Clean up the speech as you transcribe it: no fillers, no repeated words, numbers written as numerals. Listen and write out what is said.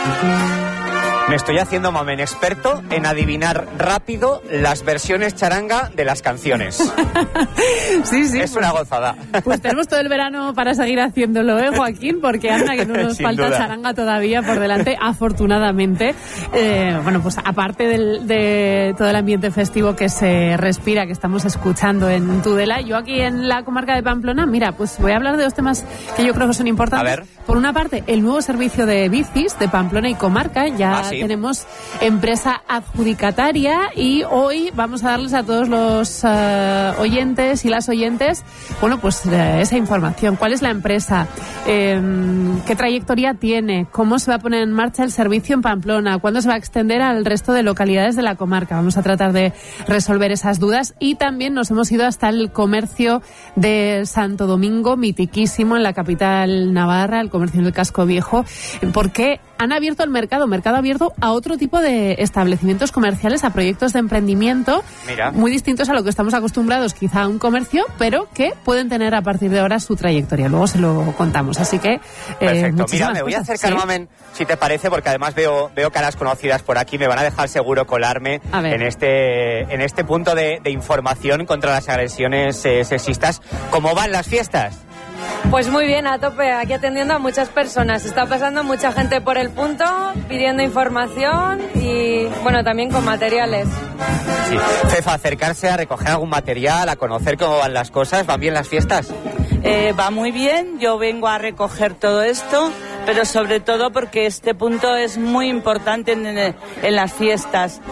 Me estoy haciendo, mamen, experto en adivinar rápido las versiones charanga de las canciones. Sí. Es una gozada. Pues tenemos todo el verano para seguir haciéndolo, Joaquín? Porque anda que no nos falta duda. Charanga todavía por delante, afortunadamente. Bueno, pues aparte de todo el ambiente festivo que se respira, que estamos escuchando en Tudela, yo aquí en la comarca de Pamplona, mira, pues voy a hablar de dos temas que yo creo que son importantes. A ver. Por una parte, el nuevo servicio de bicis de Pamplona y comarca, ya tenemos empresa adjudicataria y hoy vamos a darles a todos los oyentes y las oyentes, bueno, pues esa información. ¿Cuál es la empresa? ¿Qué trayectoria tiene? ¿Cómo se va a poner en marcha el servicio en Pamplona? ¿Cuándo se va a extender al resto de localidades de la comarca? Vamos a tratar de resolver esas dudas y también nos hemos ido hasta el comercio de Santo Domingo, mitiquísimo en la capital navarra, el comercio en el Casco Viejo, porque han abierto el mercado abierto a otro tipo de establecimientos comerciales, a proyectos de emprendimiento. Mira, muy distintos a lo que estamos acostumbrados quizá a un comercio, pero que pueden tener a partir de ahora su trayectoria. Luego se lo contamos, así que perfecto. Mira, me voy a acercar, mamen, si te parece, porque además veo caras conocidas por aquí, me van a dejar seguro colarme en este punto de información contra las agresiones sexistas. ¿Cómo van las fiestas? Pues muy bien, a tope, aquí atendiendo a muchas personas. Está pasando mucha gente por el punto, pidiendo información y, bueno, también con materiales. Sí. Fefa, acercarse a recoger algún material, a conocer cómo van las cosas. ¿Van bien las fiestas? Va muy bien, yo vengo a recoger todo esto, pero sobre todo porque este punto es muy importante en las fiestas.